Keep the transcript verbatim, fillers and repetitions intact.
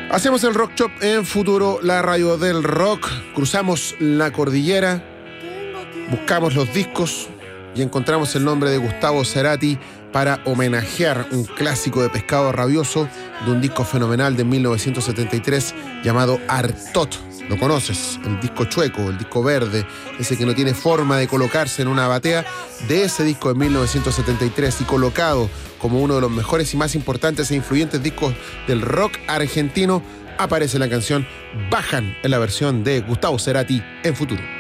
Hacemos el Rock Shop en Futuro, la radio del rock. Cruzamos la cordillera, buscamos los discos y encontramos el nombre de Gustavo Cerati para homenajear un clásico de Pescado Rabioso de un disco fenomenal de mil novecientos setenta y tres llamado Artot. ¿Lo conoces? El disco chueco, el disco verde, ese que no tiene forma de colocarse en una batea. De ese disco de mil novecientos setenta y tres y colocado como uno de los mejores y más importantes e influyentes discos del rock argentino, aparece la canción Bajan en la versión de Gustavo Cerati en Futuro.